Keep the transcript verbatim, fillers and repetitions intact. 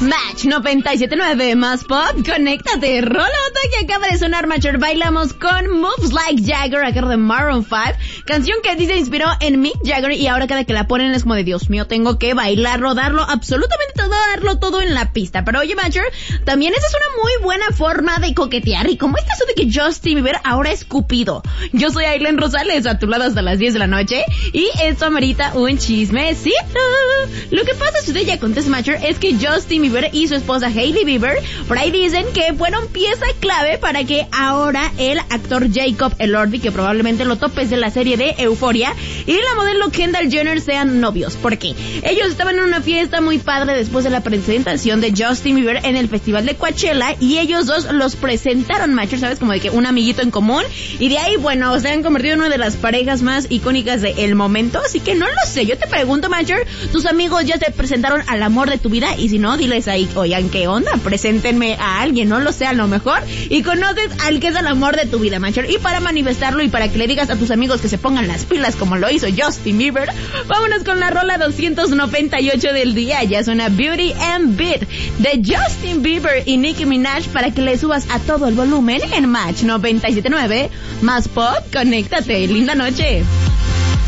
Match noventa y siete punto nueve más pop, conéctate. Rolota que acaba de sonar, Matcher. Bailamos con Moves Like Jagger, a cargo de Maroon cinco, canción que dice inspiró en Mick Jagger y ahora cada que la ponen es como de Dios mío, tengo que bailarlo, darlo absolutamente todo, darlo todo en la pista. Pero oye, Matcher, también esa es una muy buena forma de coquetear. Y como está eso de que Justin Bieber ahora es Cupido. Yo soy Aileen Rosales, a tu lado hasta las diez de la noche, y esto amerita un chismecito. Lo que pasa, si usted ya contesta, Matcher, es que Justin Bieber y su esposa Hailey Bieber por ahí dicen que fueron pieza clave para que ahora el actor Jacob Elordi, que probablemente lo topes de la serie de Euphoria, y la modelo Kendall Jenner sean novios. ¿Por qué? Ellos estaban en una fiesta muy padre después de la presentación de Justin Bieber en el festival de Coachella, y ellos dos los presentaron, Matcher, ¿sabes? Como de que un amiguito en común, y de ahí, bueno, se han convertido en una de las parejas más icónicas del momento. Así que no lo sé, yo te pregunto, Matcher, tus amigos ya te presentaron al amor de tu vida, y si no, diles ahí, oigan, ¿qué onda? Preséntenme a alguien, no lo sé, a lo mejor, y conoces al que es el amor de tu vida, Matcher. Y para manifestarlo y para que le digas a tus amigos que se pongan las pilas como lo hizo Justin Bieber, vámonos con la rola doscientos noventa y ocho del día. Ya suena Beauty and Beat de Justin Bieber y Nicki Minaj para que le subas a todo el volumen en Match noventa y siete punto nueve más pop, conéctate, linda noche.